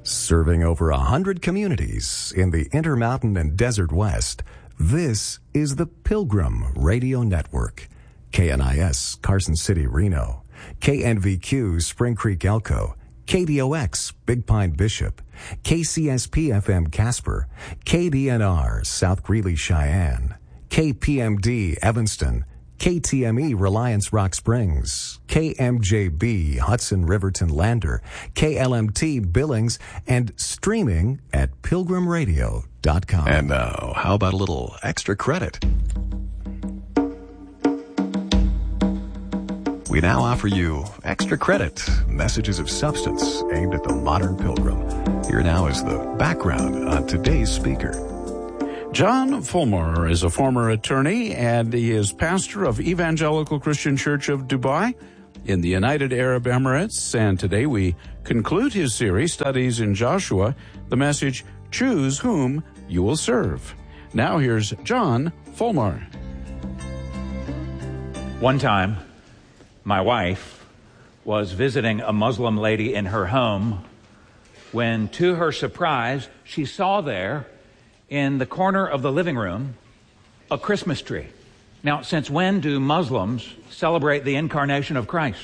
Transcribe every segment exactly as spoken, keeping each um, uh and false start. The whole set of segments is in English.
Serving over a hundred communities in the Intermountain and Desert West, this is the Pilgrim Radio Network. K N I S, Carson City, Reno. K N V Q, Spring Creek, Elko. K D O X, Big Pine, Bishop. K C S P F M, Casper. K D N R, South Greeley, Cheyenne. K P M D, Evanston. K T M E, Reliance Rock Springs. K M J B, Hudson Riverton Lander. K L M T, Billings. And streaming at pilgrim radio dot com. And now, how about a little extra credit? We now offer you Extra Credit, messages of substance aimed at the modern pilgrim. Here now is the background on today's speaker. John Fulmer is a former attorney, and he is pastor of Evangelical Christian Church of Dubai in the United Arab Emirates. And today we conclude his series, Studies in Joshua, the message, Choose Whom You Will Serve. Now here's John Fulmer. One time, my wife was visiting a Muslim lady in her home when, to her surprise, she saw there in the corner of the living room a Christmas tree. Now, since when do Muslims celebrate the incarnation of Christ?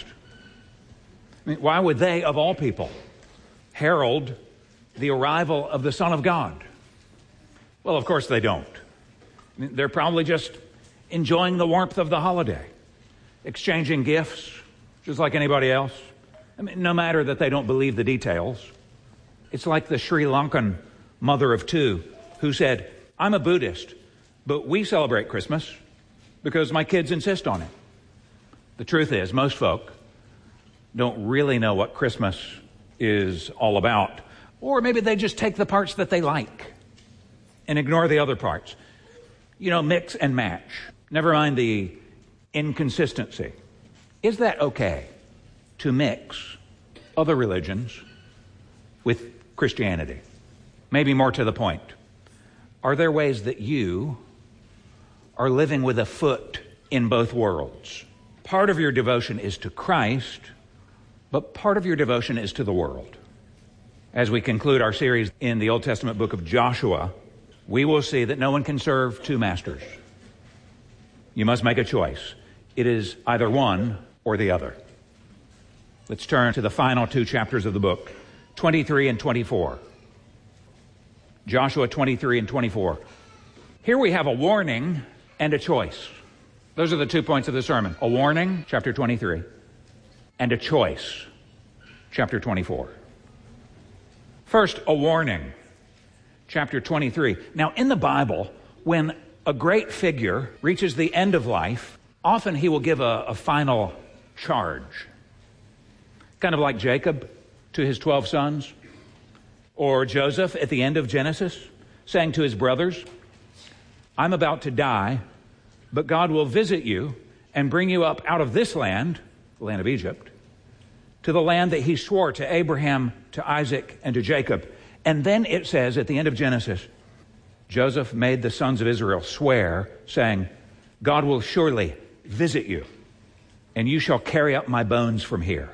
I mean, why would they, of all people, herald the arrival of the Son of God? Well, of course they don't. I mean, they're probably just enjoying the warmth of the holiday, exchanging gifts, just like anybody else. I mean, no matter that they don't believe the details. It's like the Sri Lankan mother of two who said, I'm a Buddhist, but we celebrate Christmas because my kids insist on it. The truth is, most folk don't really know what Christmas is all about. Or maybe they just take the parts that they like and ignore the other parts. You know, mix and match. Never mind the inconsistency. Is that okay to mix other religions with Christianity? Maybe more to the point. Are there ways that you are living with a foot in both worlds? Part of your devotion is to Christ, but part of your devotion is to the world. As we conclude our series in the Old Testament book of Joshua, we will see that no one can serve two masters. You must make a choice. It is either one or the other. Let's turn to the final two chapters of the book, twenty-three and twenty-four. Joshua twenty-three and twenty-four. Here we have a warning and a choice. Those are the two points of the sermon. A warning, chapter twenty-three, and a choice, chapter twenty-four. First, a warning, chapter twenty-three. Now, in the Bible, when a great figure reaches the end of life, often he will give a, a final charge. Kind of like Jacob to his twelve sons, or Joseph at the end of Genesis, saying to his brothers, I'm about to die, but God will visit you and bring you up out of this land, the land of Egypt, to the land that he swore to Abraham, to Isaac, and to Jacob. And then it says at the end of Genesis, Joseph made the sons of Israel swear, saying, God will surely visit you, and you shall carry up my bones from here.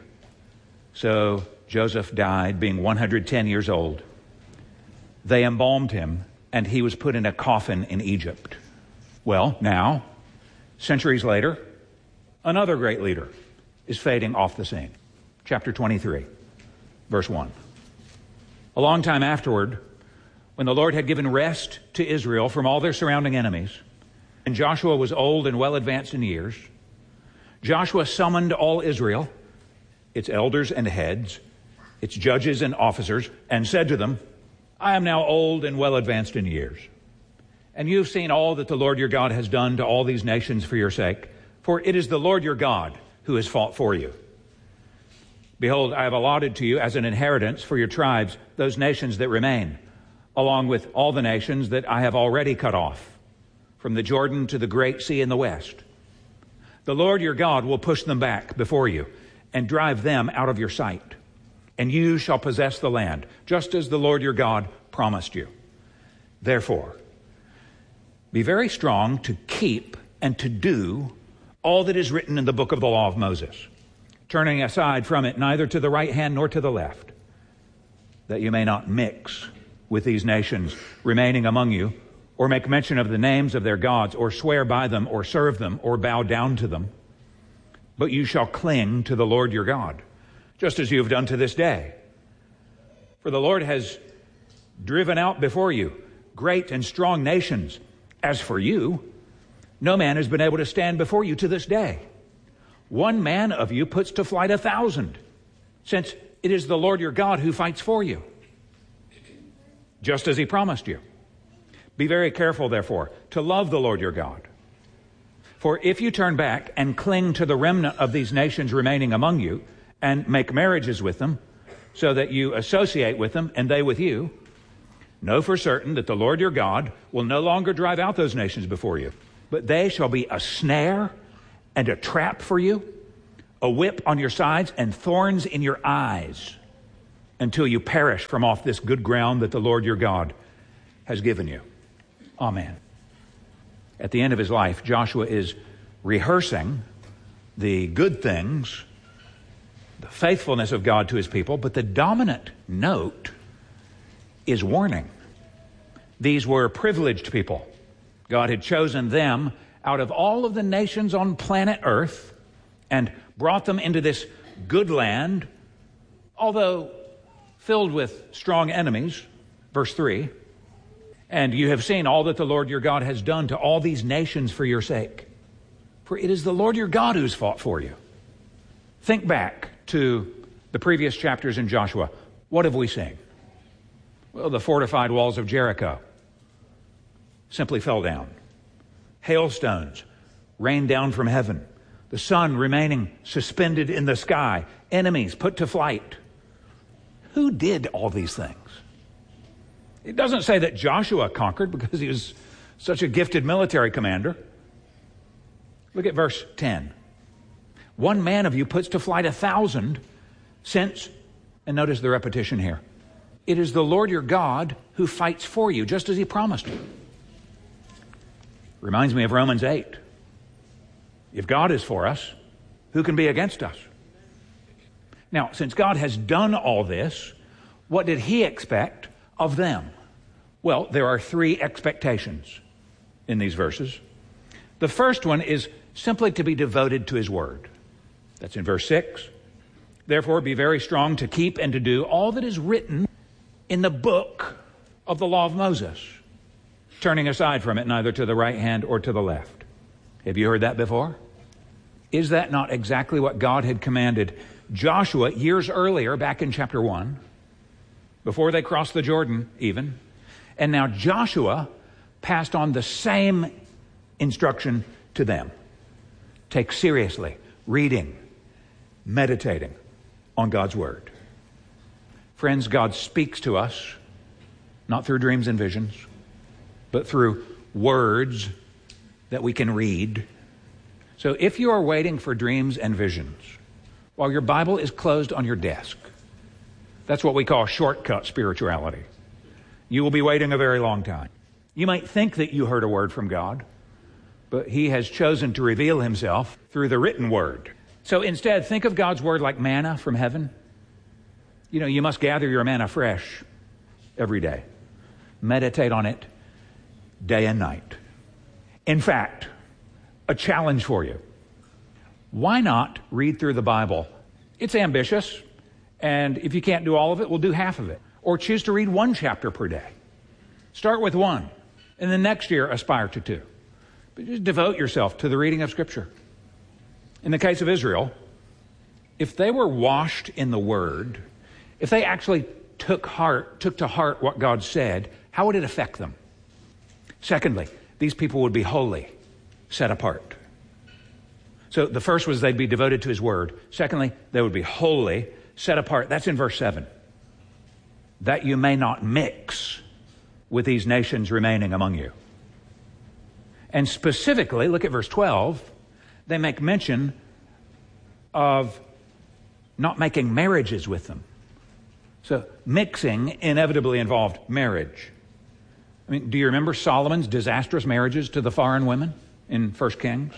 So Joseph died, being one hundred ten years old. They embalmed him, and he was put in a coffin in Egypt. Well, now, centuries later, another great leader is fading off the scene. Chapter twenty-three, verse one. A long time afterward, when the Lord had given rest to Israel from all their surrounding enemies, and Joshua was old and well advanced in years, Joshua summoned all Israel, its elders and heads, its judges and officers, and said to them, I am now old and well advanced in years. And you've seen all that the Lord your God has done to all these nations for your sake, for it is the Lord your God who has fought for you. Behold, I have allotted to you as an inheritance for your tribes those nations that remain, along with all the nations that I have already cut off, from the Jordan to the great sea in the west. The Lord your God will push them back before you and drive them out of your sight. And you shall possess the land, just as the Lord your God promised you. Therefore, be very strong to keep and to do all that is written in the book of the law of Moses, turning aside from it neither to the right hand nor to the left, that you may not mix with these nations remaining among you, or make mention of the names of their gods, or swear by them, or serve them, or bow down to them. But you shall cling to the Lord your God, just as you have done to this day. For the Lord has driven out before you great and strong nations. As for you, no man has been able to stand before you to this day. One man of you puts to flight a thousand, since it is the Lord your God who fights for you, just as he promised you. Be very careful, therefore, to love the Lord your God. For if you turn back and cling to the remnant of these nations remaining among you, and make marriages with them, so that you associate with them and they with you, know for certain that the Lord your God will no longer drive out those nations before you, but they shall be a snare and a trap for you, a whip on your sides and thorns in your eyes, until you perish from off this good ground that the Lord your God has given you. Amen. At the end of his life, Joshua is rehearsing the good things, the faithfulness of God to his people, but the dominant note is warning. These were privileged people. God had chosen them out of all of the nations on planet Earth and brought them into this good land, although filled with strong enemies. Verse three, and you have seen all that the Lord your God has done to all these nations for your sake. For it is the Lord your God who's fought for you. Think back to the previous chapters in Joshua. What have we seen? Well, the fortified walls of Jericho simply fell down. Hailstones rained down from heaven. The sun remaining suspended in the sky. Enemies put to flight. Who did all these things? It doesn't say that Joshua conquered because he was such a gifted military commander. Look at verse ten. One man of you puts to flight a thousand, since, and notice the repetition here, it is the Lord your God who fights for you, just as he promised you. Reminds me of Romans eight. If God is for us, who can be against us? Now, since God has done all this, what did he expect of them? Well, there are three expectations in these verses. The first one is simply to be devoted to his word. That's in verse six. Therefore, be very strong to keep and to do all that is written in the book of the law of Moses, turning aside from it neither to the right hand or to the left. Have you heard that before? Is that not exactly what God had commanded Joshua years earlier, back in chapter one, before they crossed the Jordan even? And now Joshua passed on the same instruction to them. Take seriously reading, meditating on God's word. Friends, God speaks to us, not through dreams and visions, but through words that we can read. So if you are waiting for dreams and visions while your Bible is closed on your desk, that's what we call shortcut spirituality. You will be waiting a very long time. You might think that you heard a word from God, but he has chosen to reveal himself through the written word. So instead, think of God's word like manna from heaven. You know, you must gather your manna fresh every day. Meditate on it day and night. In fact, a challenge for you. Why not read through the Bible? It's ambitious, and if you can't do all of it, we'll do half of it. Or choose to read one chapter per day. Start with one, and the next year aspire to two. But just devote yourself to the reading of Scripture. In the case of Israel, if they were washed in the Word, if they actually took heart, took to heart what God said, how would it affect them? Secondly, these people would be holy, set apart. So the first was they'd be devoted to his word. Secondly, they would be holy, set apart. That's in verse seven. That you may not mix with these nations remaining among you. And specifically, look at verse twelve, they make mention of not making marriages with them. So mixing inevitably involved marriage. I mean, do you remember Solomon's disastrous marriages to the foreign women in First Kings?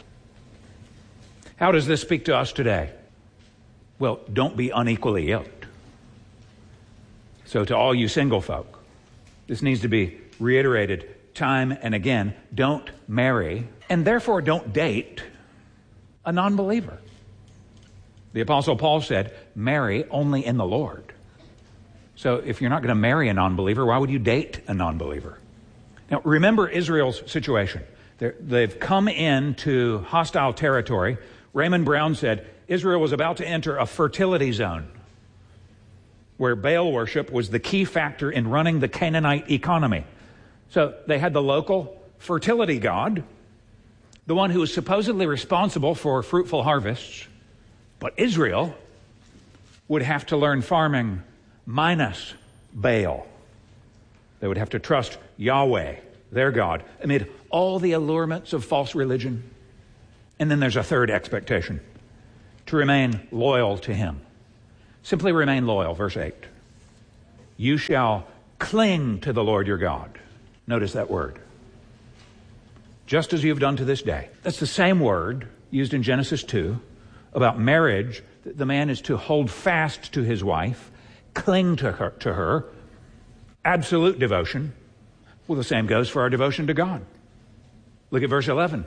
How does this speak to us today? Well, don't be unequally yoked. So to all you single folk, this needs to be reiterated time and again. Don't marry, and therefore don't date, a non-believer. The Apostle Paul said, marry only in the Lord. So if you're not going to marry a non-believer, why would you date a non-believer? Now, remember Israel's situation. They're, they've come into hostile territory. Raymond Brown said Israel was about to enter a fertility zone where Baal worship was the key factor in running the Canaanite economy. So they had the local fertility god, the one who was supposedly responsible for fruitful harvests. But Israel would have to learn farming minus Baal. They would have to trust Yahweh, their God, amid all the allurements of false religion. And then there's a third expectation, to remain loyal to him. Simply remain loyal, verse eight. You shall cling to the Lord your God. Notice that word. Just as you've done to this day. That's the same word used in Genesis two about marriage. The man is to hold fast to his wife, cling to her, to her, absolute devotion. Well, the same goes for our devotion to God. Look at verse eleven.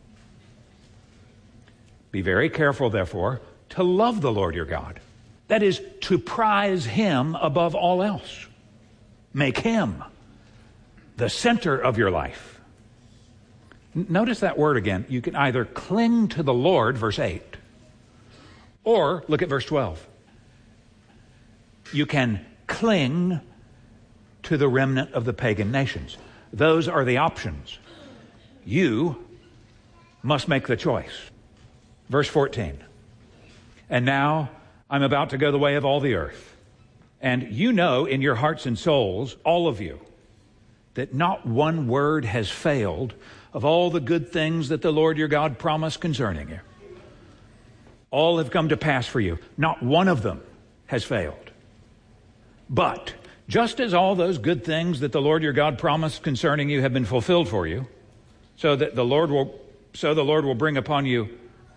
Be very careful, therefore, to love the Lord your God. That is, to prize him above all else. Make him the center of your life. N- Notice that word again. You can either cling to the Lord, verse eight, or look at verse twelve. You can cling to the remnant of the pagan nations. Those are the options. You must make the choice. Verse fourteen. And now I'm about to go the way of all the earth. And you know in your hearts and souls, all of you, that not one word has failed of all the good things that the Lord your God promised concerning you. All have come to pass for you. Not one of them has failed. But just as all those good things that the Lord your God promised concerning you have been fulfilled for you, so that the Lord will, so the Lord will bring upon you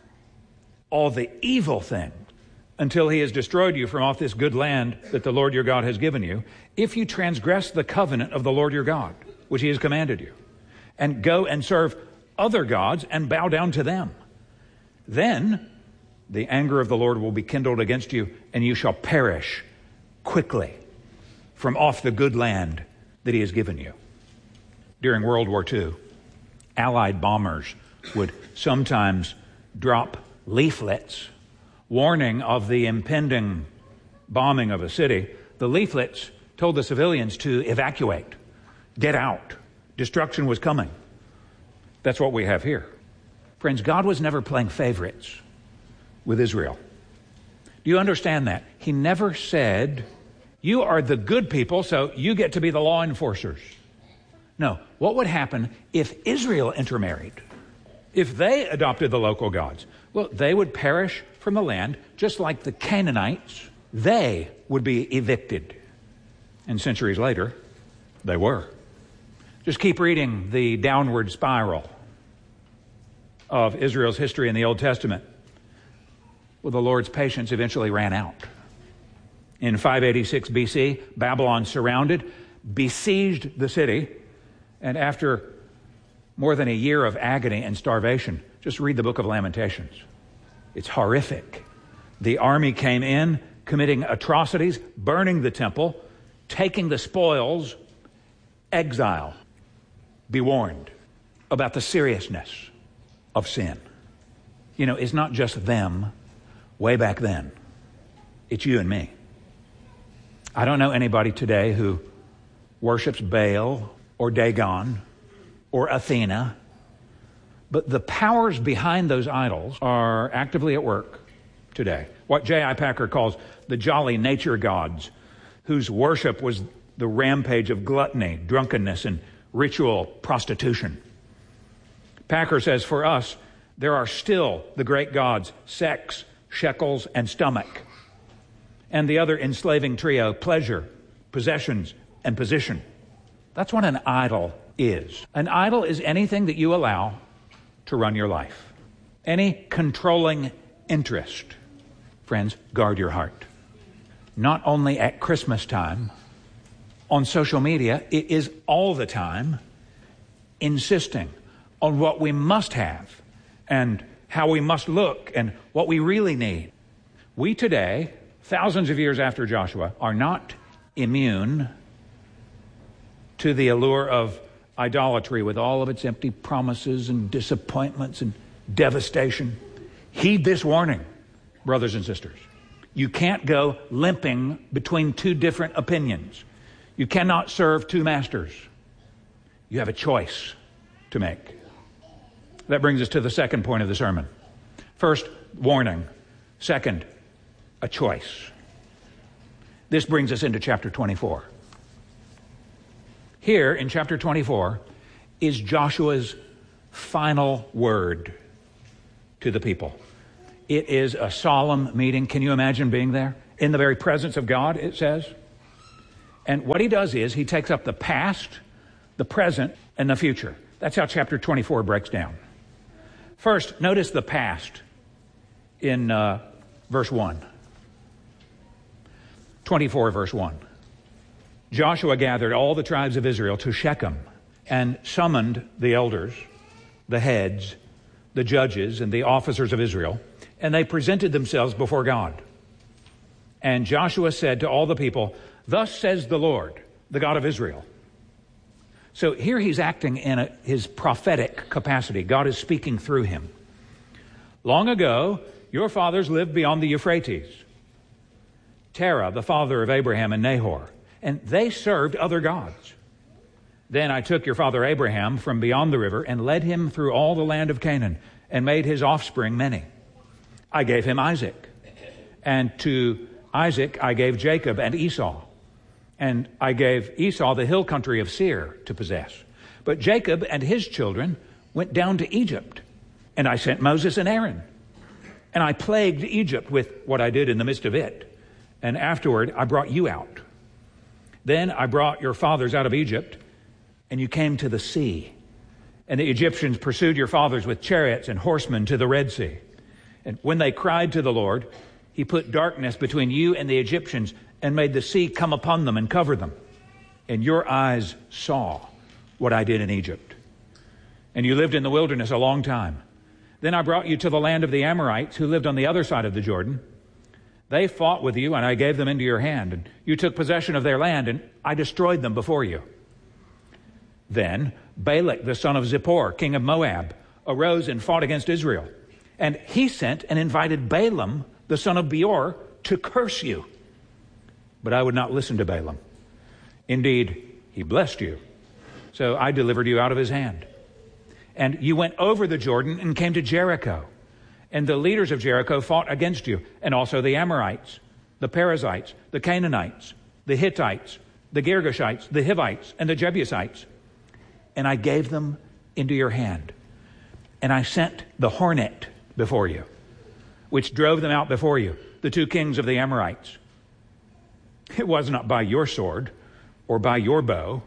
all the evil things until he has destroyed you from off this good land that the Lord your God has given you, if you transgress the covenant of the Lord your God, which he has commanded you, and go and serve other gods and bow down to them, then the anger of the Lord will be kindled against you, and you shall perish quickly from off the good land that he has given you. During World War Two, Allied bombers would sometimes drop leaflets warning of the impending bombing of a city. The leaflets told the civilians to evacuate, get out. Destruction was coming. That's what we have here. Friends, God was never playing favorites with Israel. Do you understand that? He never said, you are the good people, so you get to be the law enforcers. No. What would happen if Israel intermarried? If they adopted the local gods? Well, they would perish from the land, just like the Canaanites. They would be evicted. And centuries later, they were. Just keep reading the downward spiral of Israel's history in the Old Testament. Well, the Lord's patience eventually ran out. In five eighty-six B C, Babylon surrounded, besieged the city, and after more than a year of agony and starvation, just read the book of Lamentations. It's horrific. The army came in, committing atrocities, burning the temple, taking the spoils, exile. Be warned about the seriousness of sin. You know, it's not just them way back then. It's you and me. I don't know anybody today who worships Baal or Dagon or Athena, but the powers behind those idols are actively at work today. What J I Packer calls the jolly nature gods, whose worship was the rampage of gluttony, drunkenness, and ritual prostitution. Packer says, for us, there are still the great gods, sex, shekels, and stomach, and the other enslaving trio, pleasure, possessions, and position. That's what an idol is. An idol is anything that you allow to run your life. Any controlling interest. Friends, guard your heart. Not only at Christmas time, on social media, it is all the time insisting on what we must have and how we must look and what we really need. We today, thousands of years after Joshua, are not immune to the allure of idolatry with all of its empty promises and disappointments and devastation. Heed this warning, brothers and sisters. You can't go limping between two different opinions. You cannot serve two masters. You have a choice to make. That brings us to the second point of the sermon. First, warning. Second, a choice. This brings us into chapter twenty-four. Here in chapter twenty-four is Joshua's final word to the people. It is a solemn meeting. Can you imagine being there? In the very presence of God, it says. And what he does is he takes up the past, the present, and the future. That's how chapter twenty-four breaks down. First, notice the past in uh, verse one. twenty-four, verse one. Joshua gathered all the tribes of Israel to Shechem and summoned the elders, the heads, the judges, and the officers of Israel, and they presented themselves before God. And Joshua said to all the people, "Thus says the Lord, the God of Israel." So here he's acting in a, his prophetic capacity. God is speaking through him. "Long ago, your fathers lived beyond the Euphrates. Terah, the father of Abraham and Nahor, and they served other gods. Then I took your father Abraham from beyond the river and led him through all the land of Canaan and made his offspring many. I gave him Isaac, and to Isaac I gave Jacob and Esau. And I gave Esau the hill country of Seir to possess. But Jacob and his children went down to Egypt, and I sent Moses and Aaron. And I plagued Egypt with what I did in the midst of it. And afterward I brought you out. Then I brought your fathers out of Egypt, and you came to the sea. And the Egyptians pursued your fathers with chariots and horsemen to the Red Sea. And when they cried to the Lord, he put darkness between you and the Egyptians and made the sea come upon them and cover them. And your eyes saw what I did in Egypt. And you lived in the wilderness a long time. Then I brought you to the land of the Amorites who lived on the other side of the Jordan. They fought with you, and I gave them into your hand. And you took possession of their land, and I destroyed them before you. Then Balak, the son of Zippor, king of Moab, arose and fought against Israel. And he sent and invited Balaam, the son of Beor, to curse you. But I would not listen to Balaam. Indeed, he blessed you. So I delivered you out of his hand. And you went over the Jordan and came to Jericho. And the leaders of Jericho fought against you, and also the Amorites, the Perizzites, the Canaanites, the Hittites, the Girgashites, the Hivites, and the Jebusites. And I gave them into your hand. And I sent the hornet before you, which drove them out before you, the two kings of the Amorites. It was not by your sword or by your bow.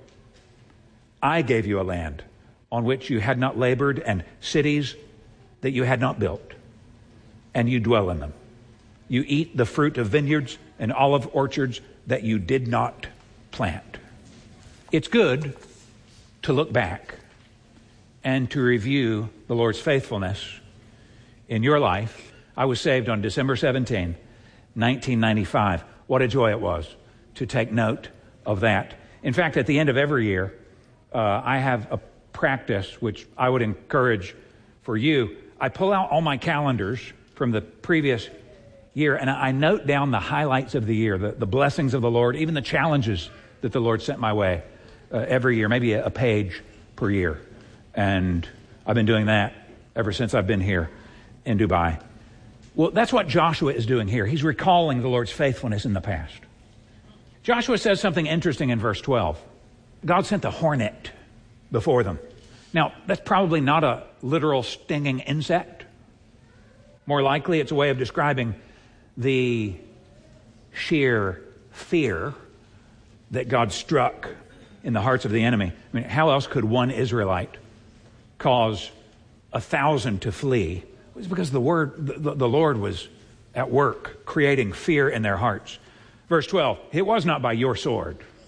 I gave you a land on which you had not labored, and cities that you had not built, and you dwell in them. You eat the fruit of vineyards and olive orchards that you did not plant. It's good to look back and to review the Lord's faithfulness in your life. I was saved on December seventeenth, nineteen ninety-five. What a joy it was to take note of that. In fact, at the end of every year, uh, I have a practice which I would encourage for you. I pull out all my calendars from the previous year, and I note down the highlights of the year, the, the blessings of the Lord, even the challenges that the Lord sent my way uh, every year, maybe a, a page per year. And I've been doing that ever since I've been here in Dubai. Well, that's what Joshua is doing here. He's recalling the Lord's faithfulness in the past. Joshua says something interesting in verse twelve. God sent the hornet before them. Now, that's probably not a literal stinging insect. More likely, it's a way of describing the sheer fear that God struck in the hearts of the enemy. I mean, how else could one Israelite cause a thousand to flee? It was because the word, the, the Lord was at work creating fear in their hearts. Verse twelve, it was not by your sword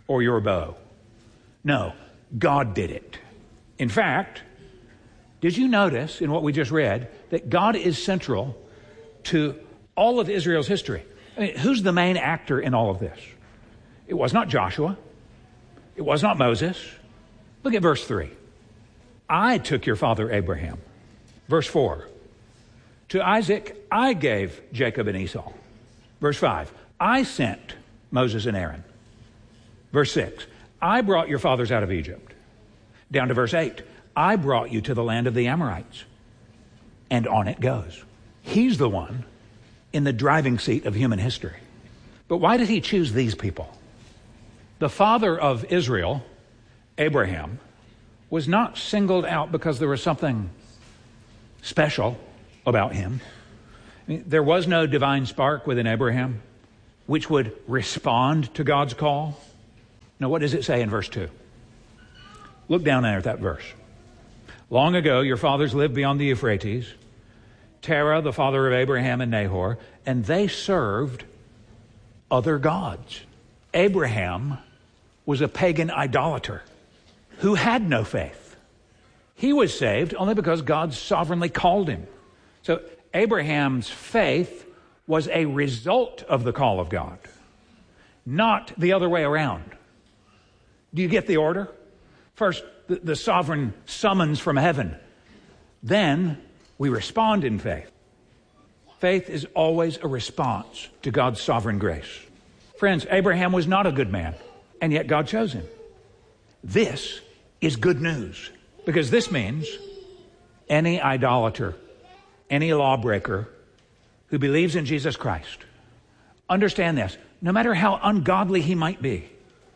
or your bow. No, God did it. In fact, did you notice in what we just read that God is central to all of Israel's history? I mean, who's the main actor in all of this? It was not Joshua. It was not Moses. Look at verse three. I took your father Abraham. Verse four. To Isaac I gave Jacob and Esau. Verse five. I sent Moses and Aaron. Verse six. I brought your fathers out of Egypt. Down to verse eight. I brought you to the land of the Amorites. And on it goes. He's the one in the driving seat of human history. But why did he choose these people? The father of Israel, Abraham, was not singled out because there was something special about him. I mean, there was no divine spark within Abraham which would respond to God's call. Now, what does it say in verse two? Look down there at that verse. Long ago, your fathers lived beyond the Euphrates, Terah, the father of Abraham and Nahor, and they served other gods. Abraham was a pagan idolater who had no faith. He was saved only because God sovereignly called him. So Abraham's faith was a result of the call of God, not the other way around. Do you get the order? First, the, the sovereign summons from heaven. Then we respond in faith. Faith is always a response to God's sovereign grace. Friends, Abraham was not a good man, and yet God chose him. This is good news, because this means any idolater, any lawbreaker who believes in Jesus Christ, understand this, no matter how ungodly he might be,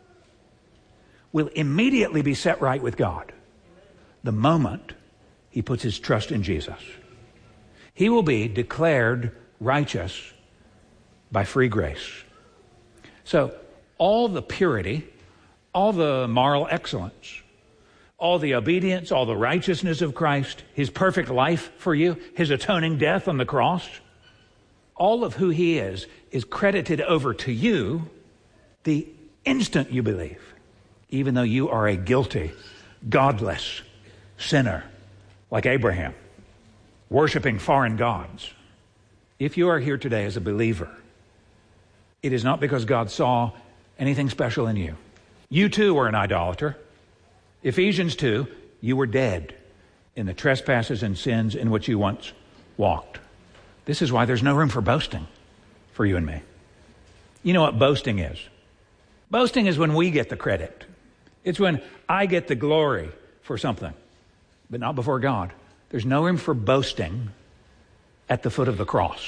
will immediately be set right with God the moment he puts his trust in Jesus. He will be declared righteous by free grace. So all the purity, all the moral excellence, all the obedience, all the righteousness of Christ, his perfect life for you, his atoning death on the cross, all of who he is, is credited over to you the instant you believe, even though you are a guilty, godless sinner like Abraham, worshiping foreign gods. If you are here today as a believer, it is not because God saw anything special in you. You too were an idolater. Ephesians two, you were dead in the trespasses and sins in which you once walked. This is why there's no room for boasting for you and me. You know what boasting is? Boasting is when we get the credit. It's when I get the glory for something, but not before God. There's no room for boasting at the foot of the cross.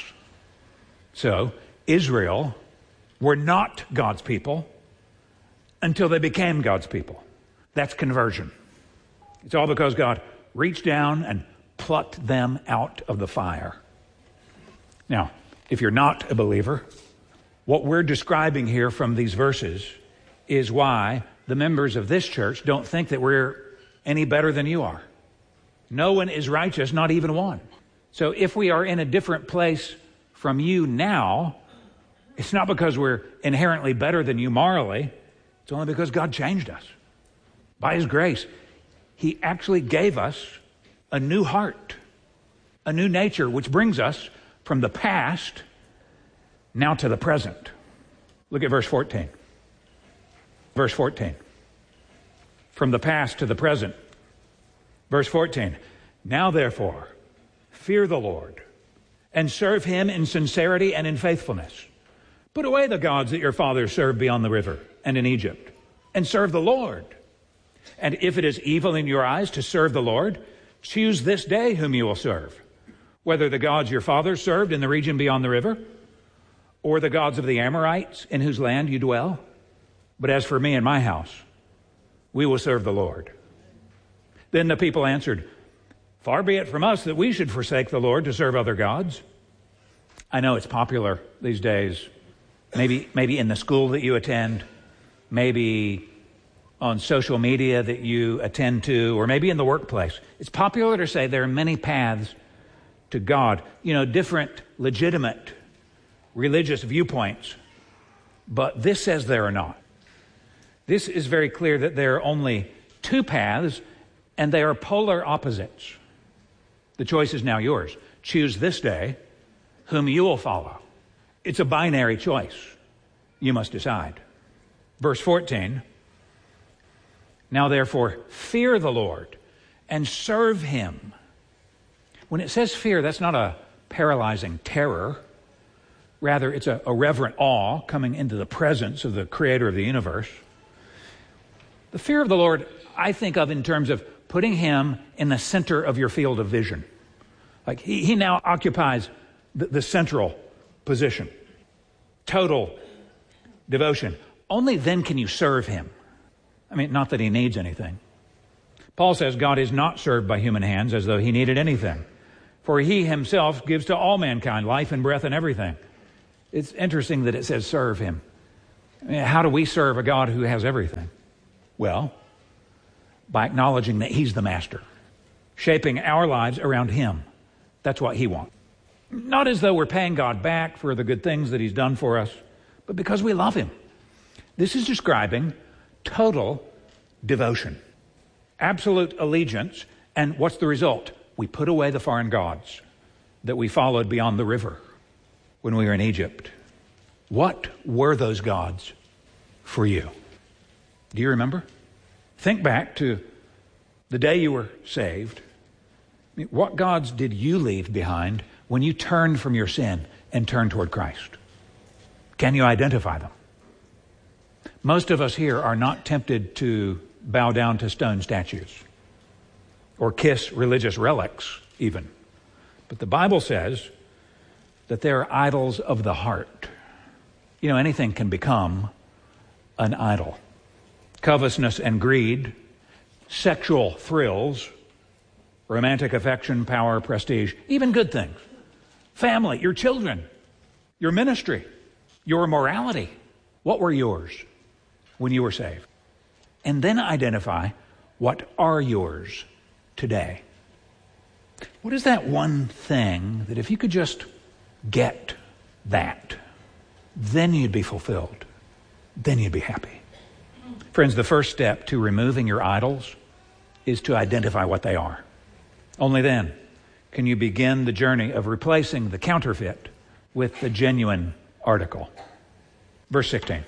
So, Israel were not God's people until they became God's people. That's conversion. It's all because God reached down and plucked them out of the fire. Now, if you're not a believer, what we're describing here from these verses is why the members of this church don't think that we're any better than you are. No one is righteous, not even one. So if we are in a different place from you now, it's not because we're inherently better than you morally. It's only because God changed us. By his grace, he actually gave us a new heart, a new nature, which brings us from the past now to the present. Look at verse fourteen. Verse fourteen. From the past to the present. Verse fourteen. Now therefore, fear the Lord and serve him in sincerity and in faithfulness. Put away the gods that your fathers served beyond the river and in Egypt, and serve the Lord. And if it is evil in your eyes to serve the Lord, choose this day whom you will serve, whether the gods your fathers served in the region beyond the river, or the gods of the Amorites in whose land you dwell. But as for me and my house, we will serve the Lord. Then the people answered, far be it from us that we should forsake the Lord to serve other gods. I know it's popular these days, maybe maybe in the school that you attend, maybe on social media that you attend to, or maybe in the workplace. It's popular to say there are many paths to God, you know, different legitimate religious viewpoints, but this says there are not. This is very clear that there are only two paths, and they are polar opposites. The choice is now yours. Choose this day whom you will follow. It's a binary choice. You must decide. Verse fourteen, now therefore fear the Lord and serve him. When it says fear, that's not a paralyzing terror. Rather, it's a, a reverent awe coming into the presence of the creator of the universe. The fear of the Lord, I think of in terms of putting him in the center of your field of vision. Like he, he now occupies the, the central position. Total devotion. Only then can you serve him. I mean, not that he needs anything. Paul says God is not served by human hands as though he needed anything. For he himself gives to all mankind life and breath and everything. It's interesting that it says serve him. I mean, how do we serve a God who has everything? Well, by acknowledging that he's the master, shaping our lives around him. That's what he wants. Not as though we're paying God back for the good things that he's done for us, but because we love him. This is describing total devotion, absolute allegiance, and what's the result? We put away the foreign gods that we followed beyond the river when we were in Egypt. What were those gods for you? Do you remember? Think back to the day you were saved. I mean, what gods did you leave behind when you turned from your sin and turned toward Christ? Can you identify them? Most of us here are not tempted to bow down to stone statues or kiss religious relics even. But the Bible says that there are idols of the heart. You know, anything can become an idol. Covetousness and greed, sexual thrills, romantic affection, power, prestige, even good things. Family, your children, your ministry, your morality. What were yours when you were saved? And then identify what are yours today. What is that one thing that if you could just get that, then you'd be fulfilled. Then you'd be happy. Friends, the first step to removing your idols is to identify what they are. Only then can you begin the journey of replacing the counterfeit with the genuine article. Verse sixteen.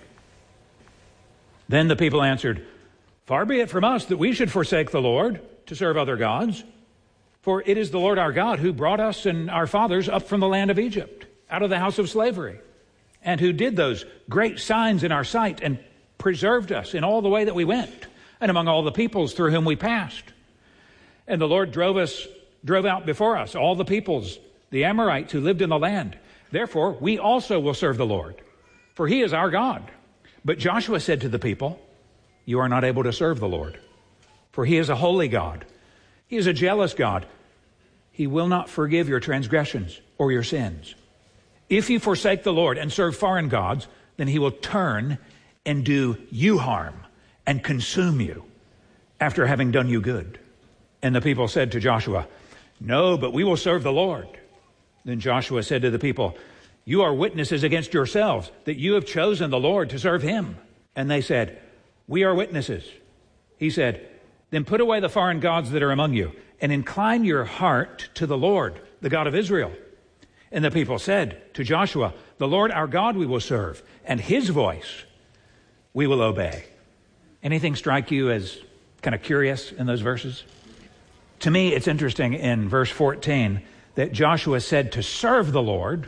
Then the people answered, far be it from us that we should forsake the Lord to serve other gods. For it is the Lord our God who brought us and our fathers up from the land of Egypt, out of the house of slavery, and who did those great signs in our sight and preserved us in all the way that we went, and among all the peoples through whom we passed. And the Lord drove us, drove out before us all the peoples, the Amorites who lived in the land. Therefore, we also will serve the Lord, for he is our God. But Joshua said to the people, you are not able to serve the Lord, for he is a holy God. He is a jealous God. He will not forgive your transgressions or your sins. If you forsake the Lord and serve foreign gods, then he will turn and do you harm and consume you after having done you good. And the people said to Joshua, no, but we will serve the Lord. Then Joshua said to the people, you are witnesses against yourselves that you have chosen the Lord to serve him. And they said, we are witnesses. He said, then put away the foreign gods that are among you and incline your heart to the Lord, the God of Israel. And the people said to Joshua, the Lord our God we will serve, and his voice we will obey. Anything strike you as kind of curious in those verses? To me, it's interesting in verse fourteen that Joshua said to serve the Lord,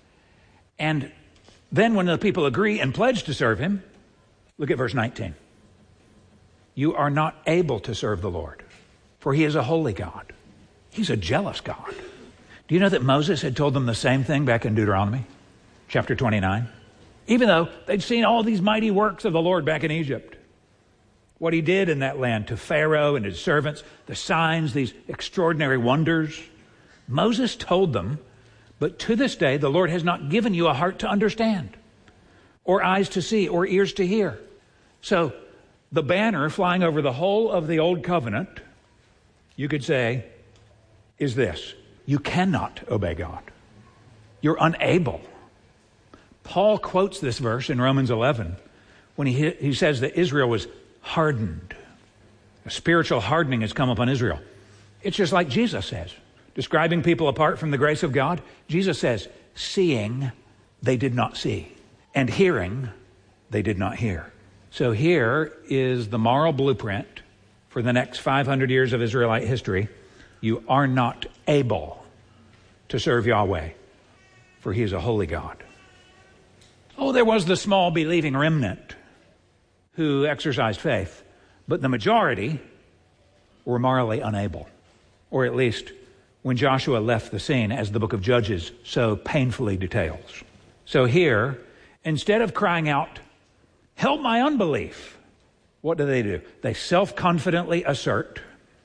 and then when the people agree and pledge to serve him, look at verse nineteen. You are not able to serve the Lord, for he is a holy God. He's a jealous God. Do you know that Moses had told them the same thing back in Deuteronomy chapter twenty-nine? Even though they'd seen all these mighty works of the Lord back in Egypt. What he did in that land to Pharaoh and his servants, the signs, these extraordinary wonders. Moses told them, but to this day the Lord has not given you a heart to understand, or eyes to see, or ears to hear. So the banner flying over the whole of the Old Covenant, you could say, is this: you cannot obey God. You're unable. Paul quotes this verse in Romans eleven, when he, he says that Israel was hardened. A spiritual hardening has come upon Israel. It's just like Jesus says, describing people apart from the grace of God. Jesus says, seeing they did not see, and hearing they did not hear. So here is the moral blueprint for the next five hundred years of Israelite history. You are not able to serve Yahweh, for he is a holy God. Oh, there was the small believing remnant who exercised faith, but the majority were morally unable, or at least when Joshua left the scene, as the book of Judges so painfully details. So here, instead of crying out, help my unbelief, what do they do? They self-confidently assert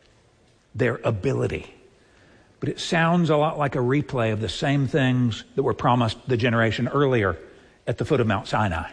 their ability. But it sounds a lot like a replay of the same things that were promised the generation earlier at the foot of Mount Sinai.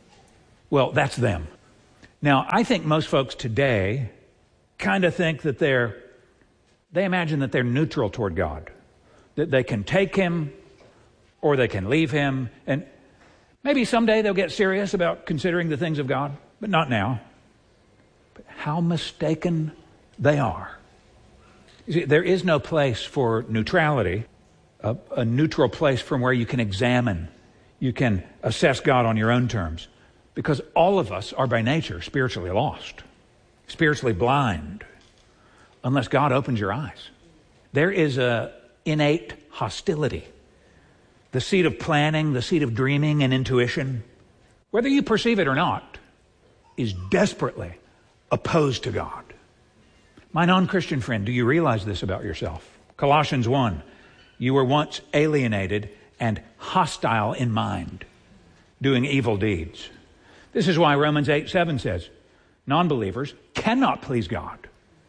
Well, that's them. Now, I think most folks today kind of think that they're, they imagine that they're neutral toward God, that they can take him or they can leave him, and maybe someday they'll get serious about considering the things of God, but not now. But how mistaken they are. You see, there is no place for neutrality, a, a neutral place from where you can examine, you can assess God on your own terms, because all of us are by nature spiritually lost, spiritually blind, unless God opens your eyes. There is a innate hostility, the seed of planning, the seed of dreaming and intuition, whether you perceive it or not, is desperately opposed to God. My non-Christian friend, do you realize this about yourself? Colossians one, you were once alienated and hostile in mind, doing evil deeds. This is why Romans eight seven says, non-believers cannot please God.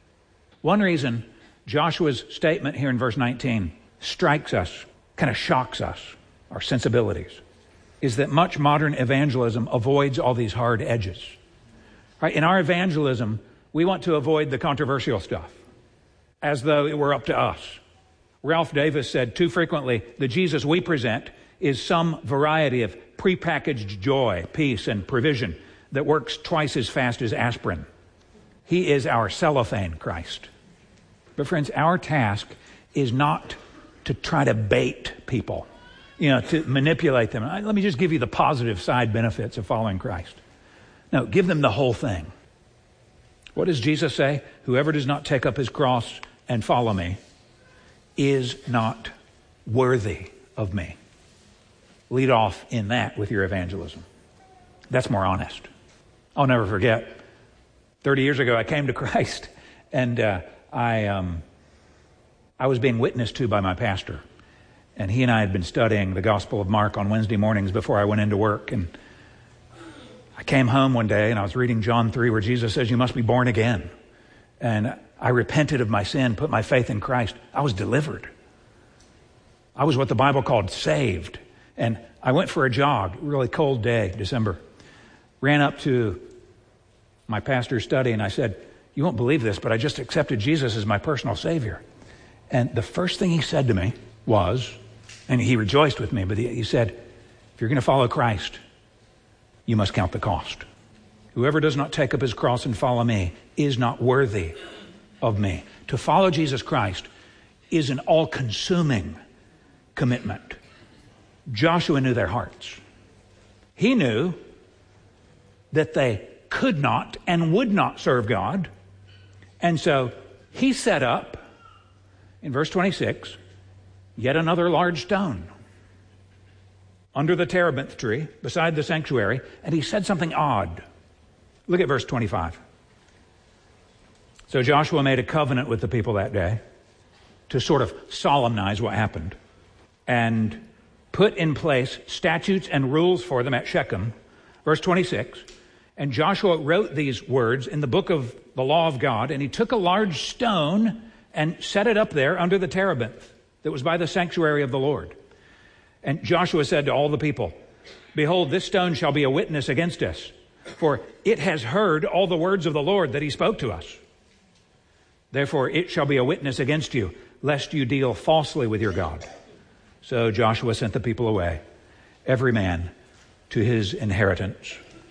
One reason Joshua's statement here in verse nineteen strikes us, kind of shocks us, our sensibilities, is that much modern evangelism avoids all these hard edges. Right? In our evangelism, we want to avoid the controversial stuff, as though it were up to us. Ralph Davis said, too frequently, the Jesus we present is some variety of prepackaged joy, peace, and provision that works twice as fast as aspirin. He is our cellophane Christ. But friends, our task is not to try to bait people, you know, to manipulate them. Let me just give you the positive side benefits of following Christ. No, give them the whole thing. What does Jesus say? Whoever does not take up his cross and follow me is not worthy of me. Lead off in that with your evangelism. That's more honest. I'll never forget, thirty years ago I came to Christ, and uh, I um, I was being witnessed to by my pastor. And he and I had been studying the Gospel of Mark on Wednesday mornings before I went into work. And I came home one day and I was reading John three, where Jesus says, you must be born again. And I repented of my sin, put my faith in Christ. I was delivered. I was what the Bible called saved. And I went for a jog, really cold day, December. Ran up to my pastor's study and I said, you won't believe this, but I just accepted Jesus as my personal Savior. And the first thing he said to me was, and he rejoiced with me, but he, he said, if you're going to follow Christ, you must count the cost. Whoever does not take up his cross and follow me is not worthy of me. To follow Jesus Christ is an all-consuming commitment. Joshua knew their hearts. He knew that they could not and would not serve God. And so he set up, in verse twenty-six, yet another large stone under the terebinth tree beside the sanctuary, and he said something odd. Look at verse twenty-five. So Joshua made a covenant with the people that day to sort of solemnize what happened and put in place statutes and rules for them at Shechem. Verse twenty-six, and Joshua wrote these words in the book of the law of God, and he took a large stone and set it up there under the terebinth that was by the sanctuary of the Lord. And Joshua said to all the people, behold, this stone shall be a witness against us, for it has heard all the words of the Lord that he spoke to us. Therefore it shall be a witness against you, lest you deal falsely with your God. So Joshua sent the people away, every man to his inheritance.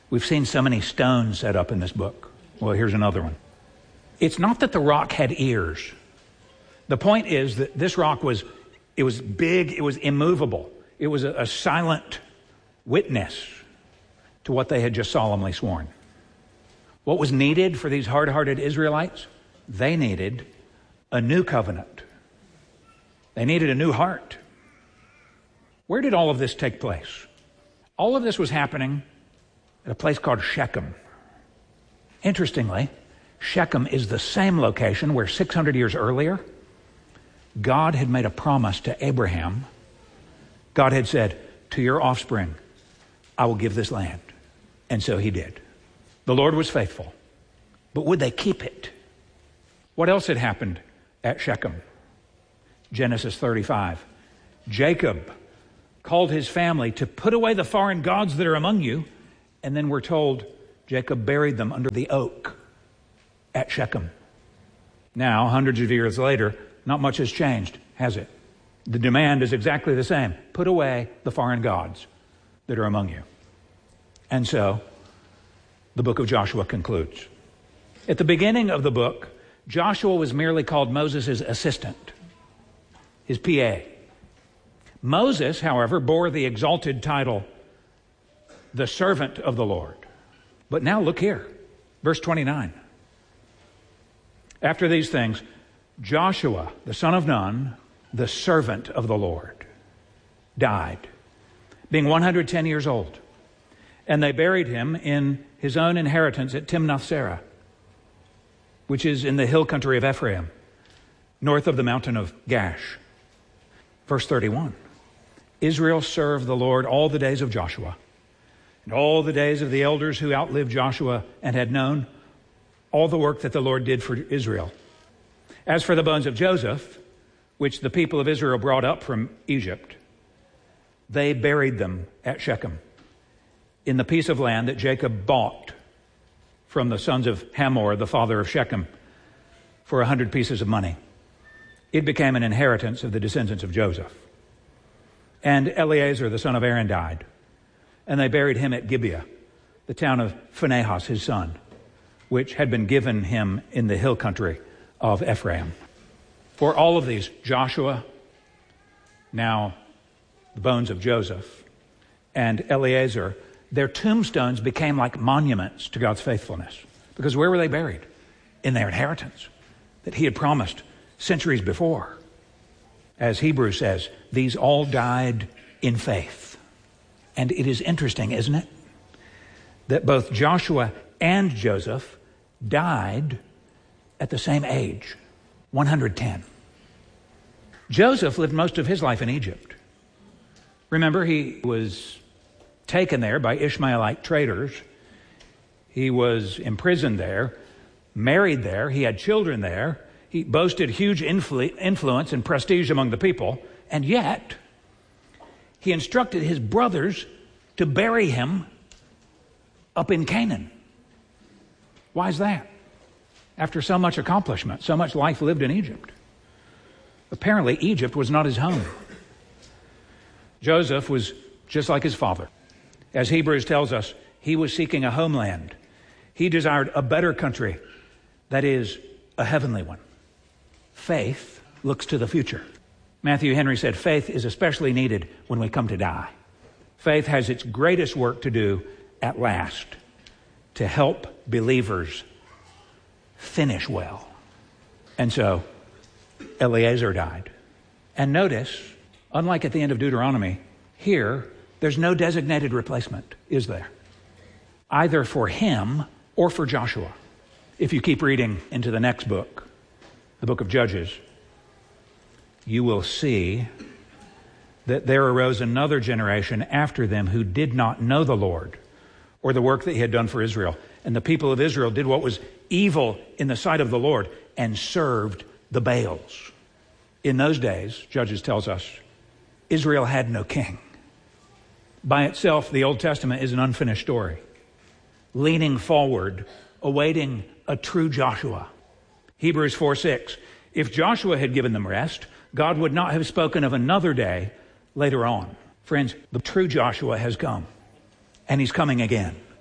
We've seen so many stones set up in this book. Well, here's another one. It's not that the rock had ears. The point is that this rock was, it was big, it was immovable. It was a, a silent witness to what they had just solemnly sworn. What was needed for these hard-hearted Israelites? They needed a new covenant. They needed a new heart. Where did all of this take place? All of this was happening at a place called Shechem. Interestingly, Shechem is the same location where six hundred years earlier, God had made a promise to Abraham. God had said, to your offspring, I will give this land. And so he did. The Lord was faithful. But would they keep it? What else had happened at Shechem? Genesis thirty-five. Jacob called his family to put away the foreign gods that are among you. And then we're told Jacob buried them under the oak at Shechem. Now, hundreds of years later, not much has changed, has it? The demand is exactly the same. Put away the foreign gods that are among you. And so, the book of Joshua concludes. At the beginning of the book, Joshua was merely called Moses' assistant, his P A. Moses, however, bore the exalted title, the servant of the Lord. But now look here, verse twenty-nine. After these things, Joshua, the son of Nun, the servant of the Lord, died, being one hundred ten years old. And they buried him in his own inheritance at Timnath-Serah, which is in the hill country of Ephraim, north of the mountain of Gash. Verse thirty-one. Israel served the Lord all the days of Joshua, and all the days of the elders who outlived Joshua and had known all the work that the Lord did for Israel. As for the bones of Joseph, which the people of Israel brought up from Egypt, they buried them at Shechem, in the piece of land that Jacob bought from the sons of Hamor, the father of Shechem, for a hundred pieces of money. It became an inheritance of the descendants of Joseph. And Eleazar, the son of Aaron, died, and they buried him at Gibeah, the town of Phinehas, his son, which had been given him in the hill country of Ephraim. For all of these, Joshua, now the bones of Joseph, and Eleazar, their tombstones became like monuments to God's faithfulness. Because where were they buried? In their inheritance that he had promised centuries before. As Hebrews says, these all died in faith. And it is interesting, isn't it, that both Joshua and Joseph died at the same age, one hundred ten. Joseph lived most of his life in Egypt. Remember, he was taken there by Ishmaelite traders. He was imprisoned there, married there. He had children there. He boasted huge influ- influence and prestige among the people. And yet, he instructed his brothers to bury him up in Canaan. Why is that? After so much accomplishment, so much life lived in Egypt. Apparently, Egypt was not his home. Joseph was just like his father. As Hebrews tells us, he was seeking a homeland. He desired a better country, that is, a heavenly one. Faith looks to the future. Matthew Henry said, faith is especially needed when we come to die. Faith has its greatest work to do at last, to help believers finish well. And so, Eleazar died. And notice, unlike at the end of Deuteronomy, here, there's no designated replacement, is there? Either for him or for Joshua. If you keep reading into the next book, the book of Judges, you will see that there arose another generation after them who did not know the Lord or the work that he had done for Israel. And the people of Israel did what was evil in the sight of the Lord and served the Baals. In those days, Judges tells us, Israel had no king. By itself, the Old Testament is an unfinished story, leaning forward, awaiting a true Joshua. Hebrews four six, if Joshua had given them rest, God would not have spoken of another day later on. Friends, the true Joshua has come, and he's coming again.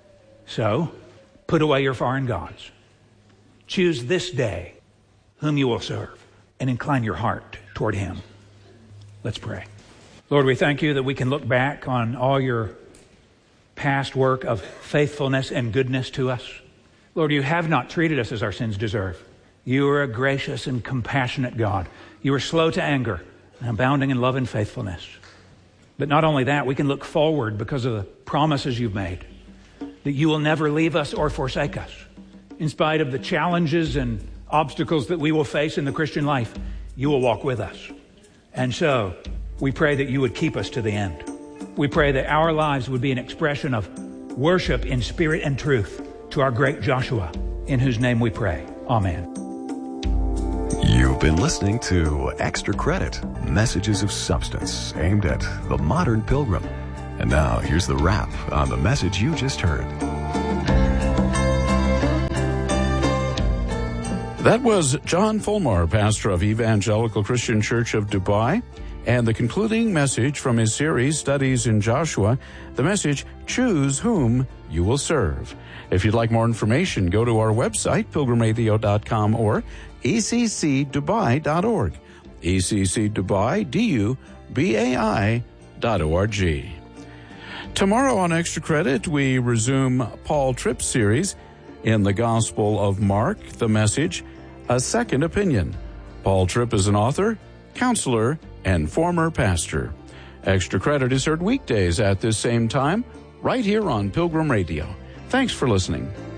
So, put away your foreign gods. Choose this day whom you will serve and incline your heart toward him. Let's pray. Lord, we thank you that we can look back on all your past work of faithfulness and goodness to us. Lord, you have not treated us as our sins deserve. You are a gracious and compassionate God. You are slow to anger and abounding in love and faithfulness. But not only that, we can look forward because of the promises you've made, that you will never leave us or forsake us. In spite of the challenges and obstacles that we will face in the Christian life, you will walk with us. And so, we pray that you would keep us to the end. We pray that our lives would be an expression of worship in spirit and truth to our great Joshua, in whose name we pray. Amen. You've been listening to Extra Credit, Messages of Substance, aimed at the modern pilgrim. And now, here's the wrap on the message you just heard. That was John Fulmar, pastor of Evangelical Christian Church of Dubai, and the concluding message from his series, Studies in Joshua, the message, Choose Whom You Will Serve. If you'd like more information, go to our website, pilgrim radio dot com or e c c dubai dot org, e c c dubai, D U B A I dot O R G. Tomorrow on Extra Credit, we resume Paul Tripp's series in the Gospel of Mark, the message, A Second Opinion. Paul Tripp is an author, counselor, and former pastor. Extra Credit is heard weekdays at this same time, right here on Pilgrim Radio. Thanks for listening.